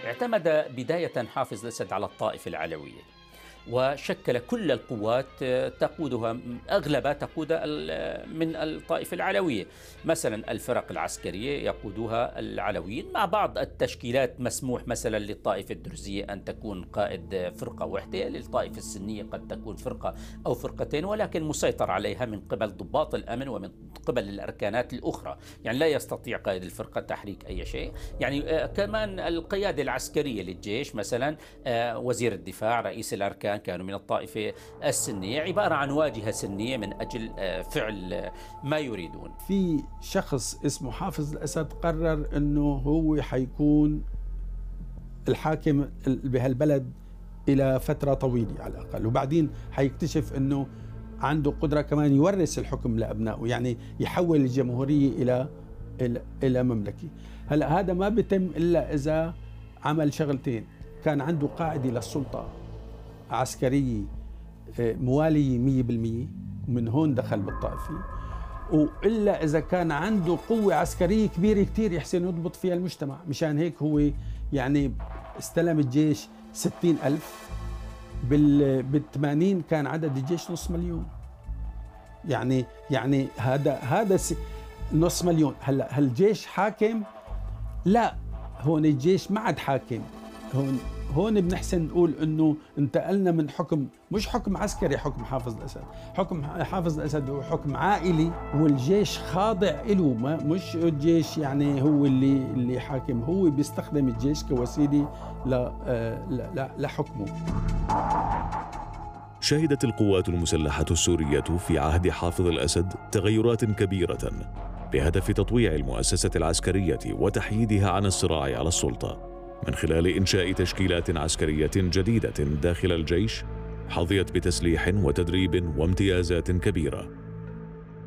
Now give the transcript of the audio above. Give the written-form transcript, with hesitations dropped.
اعتمد بداية حافظ الأسد على الطائفة العلوية، وشكل كل القوات تقودها أغلبها تقود من الطائفة العلوية. مثلا الفرق العسكرية يقودها العلويين، مع بعض التشكيلات مسموح مثلا للطائفة الدرزية أن تكون قائد فرقة واحدة، للطائفة السنية قد تكون فرقة أو فرقتين، ولكن مسيطر عليها من قبل ضباط الأمن ومن قبل الأركانات الأخرى. يعني لا يستطيع قائد الفرقة تحريك أي شيء. يعني كمان القيادة العسكرية للجيش، مثلا وزير الدفاع، رئيس الأركان كانوا من الطائفة السنية، عبارة عن واجهة سنية من أجل فعل ما يريدون. في شخص اسمه حافظ الأسد قرر أنه هو حيكون الحاكم بهالبلد إلى فترة طويلة على الأقل، وبعدين حيكتشف أنه عنده قدرة كمان يورث الحكم لأبنائه، يعني يحول الجمهورية إلى مملكة. هلأ هذا ما بيتم إلا إذا عمل شغلتين: كان عنده قاعدة للسلطة عسكرية موالية 100%، ومن هون دخل بالطائفة، وإلا إذا كان عنده قوة عسكرية كبيرة كتير يحسن يضبط فيها المجتمع. مشان هيك هو يعني استلم الجيش 60,000، بال80 كان عدد الجيش 500,000. يعني هذا نص مليون. هلا الجيش حاكم؟ لا، هون الجيش ما عاد حاكم. هون بنحسن نقول انه انتقلنا من حكم، مش حكم عسكري حكم حافظ الأسد. حكم حافظ الأسد هو حكم عائلي، والجيش خاضع له، مش الجيش يعني هو اللي حاكم، هو بيستخدم الجيش كوسيله لحكمه. شهدت القوات المسلحة السورية في عهد حافظ الأسد تغيرات كبيرة بهدف تطويع المؤسسة العسكرية وتحييدها عن الصراع على السلطة، من خلال إنشاء تشكيلات عسكرية جديدة داخل الجيش حظيت بتسليح وتدريب وامتيازات كبيرة.